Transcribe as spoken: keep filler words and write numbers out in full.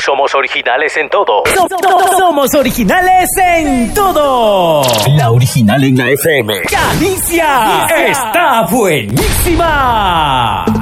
Somos originales en todo. So- so- somos originales en todo. La original en la F M. ¡Calicia! ¡Está buenísima!